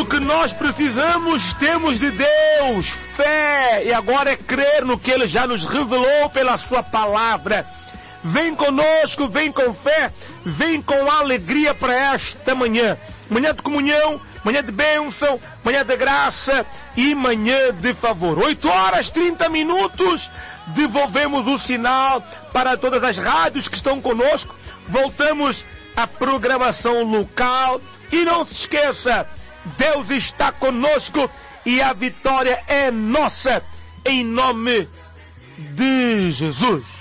que nós precisamos, temos de Deus, fé, e agora é crer no que Ele já nos revelou pela Sua palavra. Vem conosco, vem com fé, vem com alegria para esta manhã. Manhã de comunhão, manhã de bênção, manhã de graça e manhã de favor. 8h30, devolvemos o sinal para todas as rádios que estão conosco. Voltamos à programação local. E não se esqueça, Deus está conosco e a vitória é nossa, em nome de Jesus.